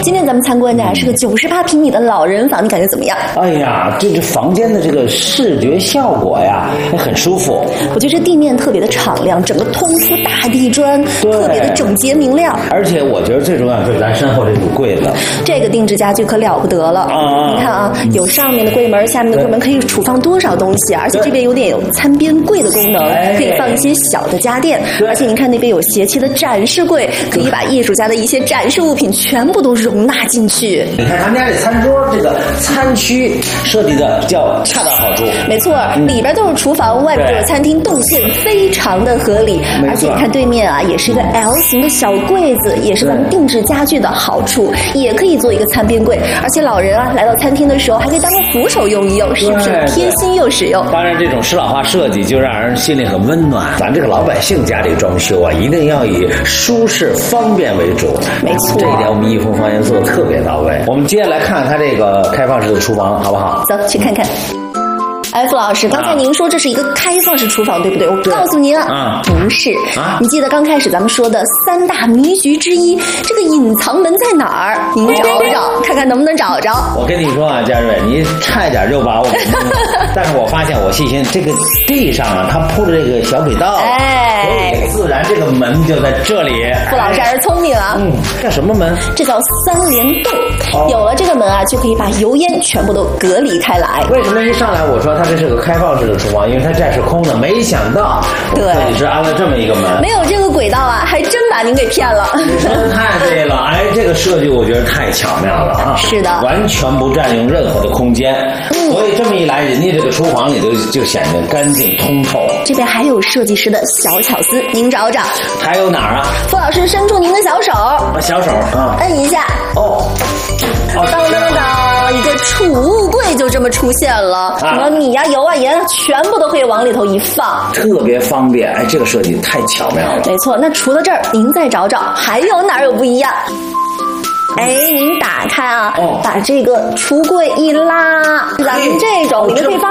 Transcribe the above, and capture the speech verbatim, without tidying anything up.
今天咱们参观的是个九十八平米的老人房，你感觉怎么样？ 哎呀，这这房间的这个视觉效果呀，很舒服。 我觉得这地面特别的敞亮，整个通铺大地砖，特别的整洁明亮。 而且我觉得最重要就是咱身后这组柜子， 这个定制家具可了不得了。 啊， 你看啊，有上面的柜门，下面的柜门，可以储放多少东西啊！而且这边有点有餐边柜的功能，可以放一些小的家电。而且你看那边有斜切的展示柜，可以把艺术家的一些展示物品全部都容纳进去。 你看他们家这餐桌，这个餐区设计的叫恰到好处。 没错，嗯、里边都是厨房，外边都是餐厅，动线非常的合理。而且你看对面啊，也是一个 L 型的小柜子，也是咱们定制家具的好处，也可以做一个餐边柜。而且老人啊来到餐厅的时候，还可以当个扶手用一用，是不是贴心又实用？ 当然，这种适老化设计就让人心里很温暖。咱这个老百姓家里装修啊，一定要以舒适方便为主。 没错， 这一点我们益丰房源做的特别到位。我们接下来看看它这个开放式的厨房，好不好？ 走，去看看。哎，傅老师，刚才您说这是一个开放式厨房，对不对？我告诉您啊，不是啊。你记得刚开始咱们说的三大迷局之一，这个隐藏门在哪儿？您找找，看看能不能找着。 我跟你说啊，嘉瑞，你差一点就把我给弄了。但是我发现我细心，这个地上啊，它铺着这个小轨道，哎，所以自然这个门就在这里。 傅老师还是聪明啊。 嗯，叫什么门？ 这叫三联动。哦、有了这个门啊，就可以把油烟全部都隔离开来。 为什么一上来我说它这是个开放式的厨房？因为它这是空的，没想到设计师安了这么一个门。 没有这个轨道啊，还真把您给骗了。 你说的太对了，哎，这个设计我觉得太巧妙了啊！ 是的， 完全不占用任何的空间，嗯、所以这么一来，人家这个厨房里头就显得干净通透。 这边还有设计师的小巧思，您找找。 还有哪儿啊？ 傅老师伸出您的小手， 小手啊， 摁一下。 哦。 当当当，一个储物柜就这么出现了，什么米呀、油啊、盐啊，全部都可以往里头一放， 特别方便。哎，这个设计太巧妙了。 没错，那除了这儿，您再找找，还有哪儿有不一样？哎，您打开啊，哦、把这个橱柜一拉，咱们这种里面可以放